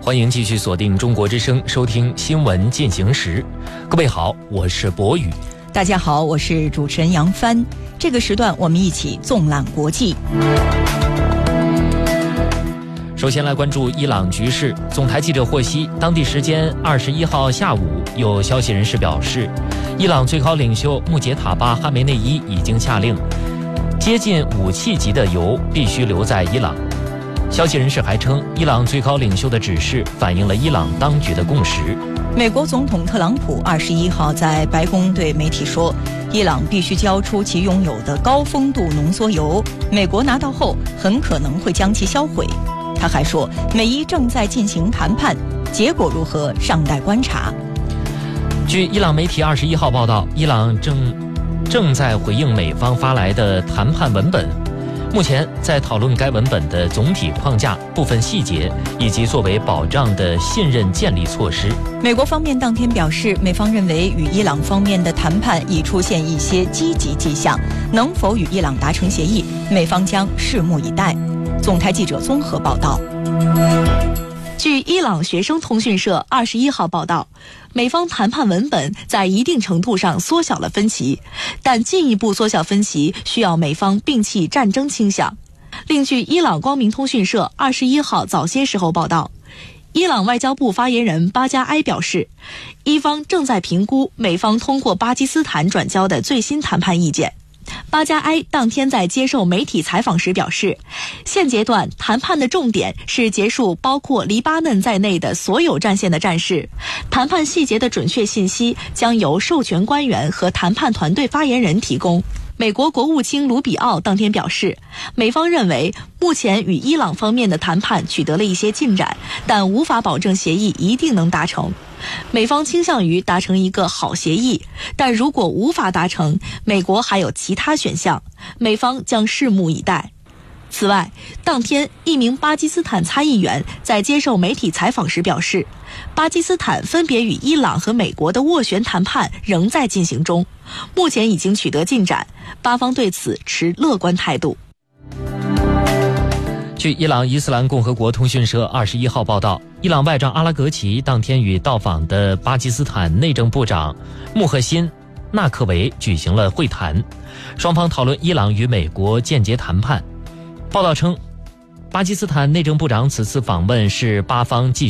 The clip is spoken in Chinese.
欢迎继续锁定中国之声，收听新闻进行时。各位好，我是博宇。 大家好，我是主持人杨帆。这个时段我们一起纵览国际。 首先来关注伊朗局势。总台记者获悉，当地时间21号下午，有消息人士表示，伊朗最高领袖穆杰塔巴·哈梅内伊已经下令，接近武器级的油必须留在伊朗。消息人士还称，伊朗最高领袖的指示反映了伊朗当局的共识。 美国总统特朗普21号在白宫对媒体说，伊朗必须交出其拥有的高丰度浓缩铀，美国拿到后很可能会将其销毁。他还说，美伊正在进行谈判，结果如何尚待观察。 据伊朗媒体21号报道，伊朗正在回应美方发来的谈判文本，目前在讨论该文本的总体框架、部分细节以及作为保障的信任建立措施。 美国方面当天表示，美方认为与伊朗方面的谈判已出现一些积极迹象，能否与伊朗达成协议，美方将拭目以待。总台记者综合报道。 据伊朗学生通讯社21号报道，美方谈判文本在一定程度上缩小了分歧，但进一步缩小分歧需要美方摒弃战争倾向。另据伊朗光明通讯社21号早些时候报道，伊朗外交部发言人巴加埃表示，伊方正在评估美方通过巴基斯坦转交的最新谈判意见。巴加埃当天在接受媒体采访时表示，现阶段谈判的重点是结束包括黎巴嫩在内的所有战线的战事，谈判细节的准确信息将由授权官员和谈判团队发言人提供。美国国务卿卢比奥当天表示，美方认为目前与伊朗方面的谈判取得了一些进展，但无法保证协议一定能达成。美方倾向于达成一个好协议，但如果无法达成，美国还有其他选项，美方将拭目以待。此外，当天一名巴基斯坦参议员在接受媒体采访时表示，巴基斯坦分别与伊朗和美国的斡旋谈判仍在进行中，目前已经取得进展，巴方对此持乐观态度。 据伊朗伊斯兰共和国通讯社21号报道，伊朗外长阿拉格齐当天与到访的巴基斯坦内政部长穆赫辛·纳克维举行了会谈，双方讨论伊朗与美国间接谈判。报道称，巴基斯坦内政部长此次访问是巴方继续